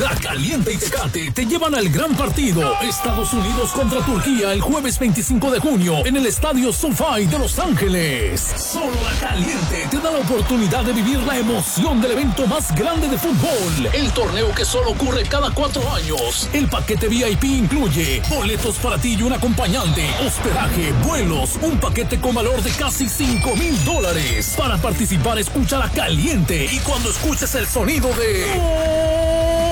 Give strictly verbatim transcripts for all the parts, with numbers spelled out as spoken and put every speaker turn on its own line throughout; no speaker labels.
La Caliente y Tecate te llevan al gran partido Estados Unidos contra Turquía el jueves veinticinco de junio en el Estadio SoFi de Los Ángeles. Solo La Caliente te da la oportunidad de vivir la emoción del evento más grande de fútbol, el torneo que solo ocurre cada cuatro años. El paquete V I P incluye boletos para ti y un acompañante, hospedaje, vuelos, un paquete con valor de casi cinco mil dólares. Para participar, escucha La Caliente y cuando escuches el sonido de...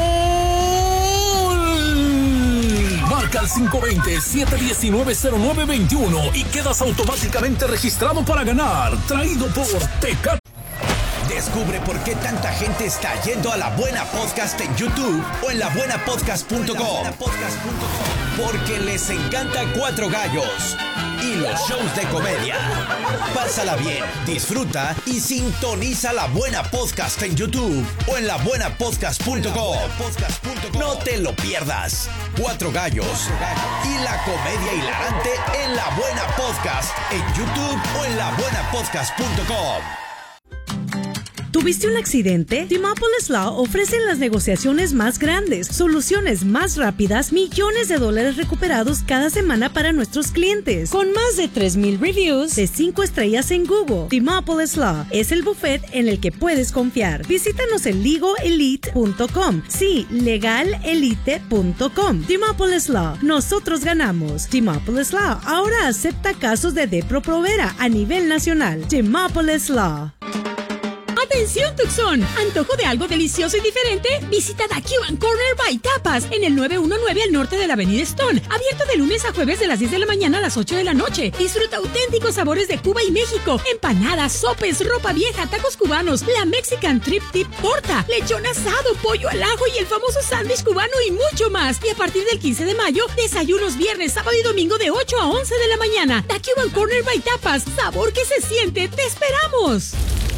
Marca al cinco dos cero, siete uno nueve, cero nueve dos uno y quedas automáticamente registrado para ganar. Traído por Tecate.
Descubre por qué tanta gente está yendo a La Buena Podcast en YouTube o en la buena podcast punto com. Porque les encanta Cuatro Gallos y los shows de comedia. Pásala bien, disfruta y sintoniza La Buena Podcast en YouTube o en la buena podcast punto com. No te lo pierdas. Cuatro Gallos y la comedia hilarante en La Buena Podcast en YouTube o en la buena podcast punto com.
¿Tuviste un accidente? Timopolis Law ofrece las negociaciones más grandes, soluciones más rápidas, millones de dólares recuperados cada semana para nuestros clientes. Con más de tres mil reviews de cinco estrellas en Google, Timopolis Law es el buffet en el que puedes confiar. Visítanos en legal elite punto com. Sí, legal elite punto com. Timopolis Law. Nosotros ganamos. Timopolis Law ahora acepta casos de Depro Provera a nivel nacional. Timopolis Law.
¡Atención, Tucson! ¿Antojo de algo delicioso y diferente? Visita The Cuban Corner by Tapas en el nueve uno nueve al norte de la avenida Stone. Abierto de lunes a jueves de las diez de la mañana a las ocho de la noche. Disfruta auténticos sabores de Cuba y México. Empanadas, sopes, ropa vieja, tacos cubanos, la Mexican Trip Tip Torta, lechón asado, pollo al ajo y el famoso sándwich cubano y mucho más. Y a partir del quince de mayo, desayunos viernes, sábado y domingo de ocho a once de la mañana. The Cuban Corner by Tapas. Sabor que se siente. ¡Te esperamos!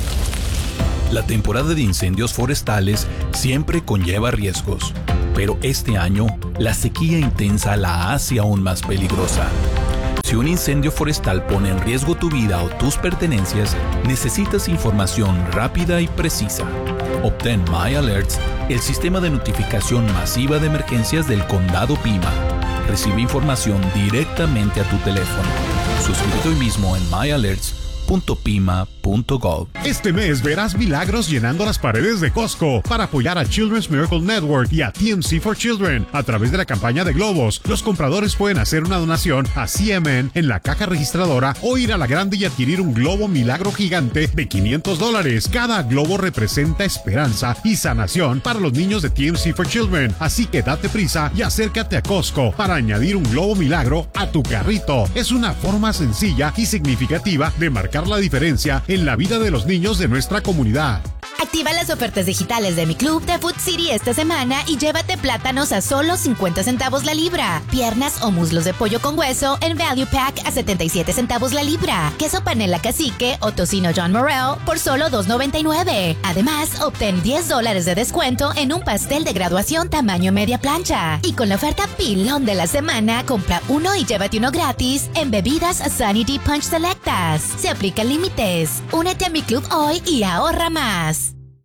La temporada de incendios forestales siempre conlleva riesgos, pero este año la sequía intensa la hace aún más peligrosa. Si un incendio forestal pone en riesgo tu vida o tus pertenencias, necesitas información rápida y precisa. Obtén MyAlerts, el sistema de notificación masiva de emergencias del Condado Pima. Recibe información directamente a tu teléfono. Suscríbete hoy mismo en my alerts punto pima punto gov.
Este mes verás milagros llenando las paredes de Costco para apoyar a Children's Miracle Network y a T M C for Children. A través de la campaña de globos, los compradores pueden hacer una donación a C M N en la caja registradora o ir a la grande y adquirir un globo milagro gigante de quinientos dólares. Cada globo representa esperanza y sanación para los niños de T M C for Children. Así que date prisa y acércate a Costco para añadir un globo milagro a tu carrito. Es una forma sencilla y significativa de marcar la diferencia en la vida de los niños de nuestra comunidad.
Activa las ofertas digitales de mi club de Food City esta semana y llévate plátanos a solo cincuenta centavos la libra. Piernas o muslos de pollo con hueso en Value Pack a setenta y siete centavos la libra. Queso panela cacique o tocino John Morrell por solo dos noventa y nueve. Además, obtén diez dólares de descuento en un pastel de graduación tamaño media plancha. Y con la oferta pilón de la semana, compra uno y llévate uno gratis en bebidas Sunny D Punch Selectas. Se aplican límites. Únete a mi club hoy y ahorra más.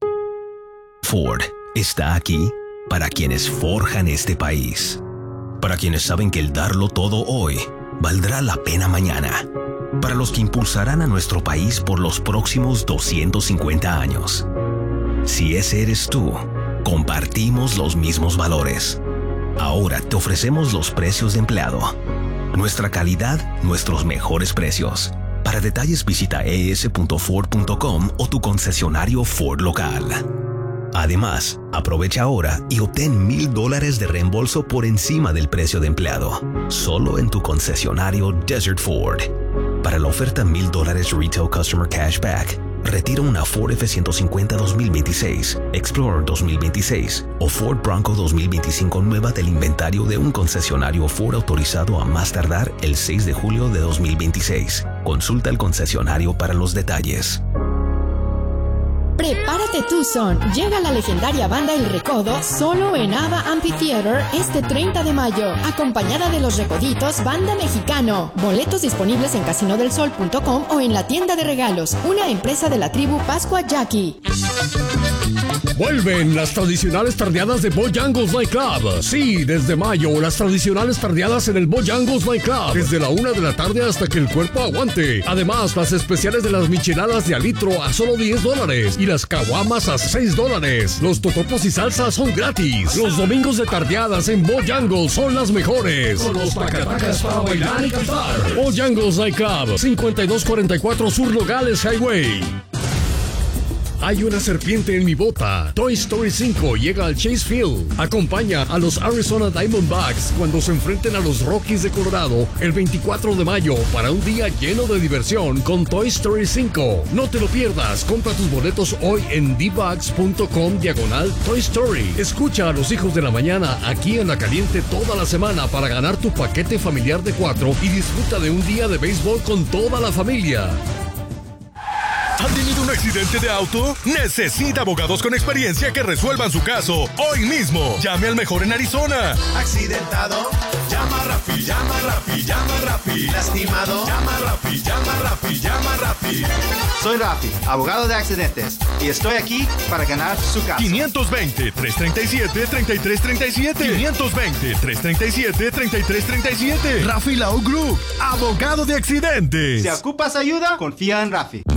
Ford está aquí para quienes forjan este país, para quienes saben que el darlo todo hoy valdrá la pena mañana, para los que impulsarán a nuestro país por los próximos doscientos cincuenta años. Si ese eres tú, compartimos los mismos valores. Ahora te ofrecemos los precios de empleado, nuestra calidad, nuestros mejores precios. Para detalles visita e s punto ford punto com o tu concesionario Ford local. Además, aprovecha ahora y obtén mil dólares de reembolso por encima del precio de empleado, solo en tu concesionario Desert Ford. Para la oferta mil dólares Retail Customer Cashback, retira una Ford F ciento cincuenta dos mil veintiséis, Explorer dos mil veintiséis o Ford Bronco dos mil veinticinco nueva del inventario de un concesionario Ford autorizado a más tardar el seis de julio de dos mil veintiséis. Consulta el concesionario para los detalles.
Prepárate Tucson, llega la legendaria banda El Recodo solo en Ava Amphitheater este treinta de mayo, acompañada de Los Recoditos, banda mexicano. Boletos disponibles en casino del sol punto com o en la tienda de regalos, una empresa de la tribu Pascua Jackie.
Vuelven las tradicionales tardeadas de Bojangles Night Club. Sí, desde mayo, las tradicionales tardeadas en el Bojangles Night Club. Desde la una de la tarde hasta que el cuerpo aguante. Además, las especiales de las micheladas de a litro a solo diez dólares. Y las caguamas a seis dólares. Los totopos y salsa son gratis. Los domingos de tardeadas en Bojangles son las mejores. Con los tacatacas para bailar y cantar. Bojangles Night Club, cincuenta y dos cuarenta y cuatro Sur Nogales Highway. Hay una serpiente en mi bota. Toy Story cinco llega al Chase Field. Acompaña a los Arizona Diamondbacks cuando se enfrenten a los Rockies de Colorado el veinticuatro de mayo para un día lleno de diversión con Toy Story cinco. No te lo pierdas. Compra tus boletos hoy en d bucks punto com diagonal Toy Story. Escucha a los hijos de la mañana aquí en La Caliente toda la semana para ganar tu paquete familiar de cuatro y disfruta de un día de béisbol con toda la familia.
¿Ha tenido un accidente de auto? Necesita abogados con experiencia que resuelvan su caso hoy mismo. Llame al mejor en Arizona.
¿Accidentado? Llama a Rafi, llama a Rafi, llama a Rafi. ¿Lastimado? Llama a Rafi, llama a Rafi, llama a Rafi.
Soy Rafi, abogado de accidentes, y estoy aquí para ganar su caso.
quinientos veinte, trescientos treinta y siete, treinta y tres treinta y siete. quinientos veinte, trescientos treinta y siete, treinta y tres treinta y siete. Rafi Law Group, abogado de accidentes.
Si ocupas ayuda, confía en Rafi.